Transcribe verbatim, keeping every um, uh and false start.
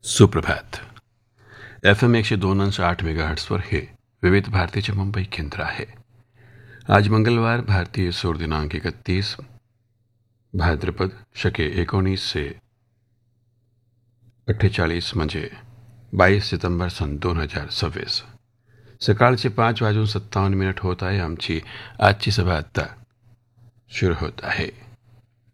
सुप्रभात. F M एकशे दोन अंश आठ मेगाहर्ट्सवर हे विविध भारतीचे मुंबई केंद्र आहे. आज मंगलवार, भारतीय सौर दिनांक एकतीस भाद्रपद शके एकोणीसशे अठ्ठेचाळीस म्हणजे बावीस सितंबर सन दोन हजार सव्वीस. सकाळचे पाच वाजून सत्तावन्न मिनिट होत आहे. आमची आजची सभा आत्ता सुरू होत आहे.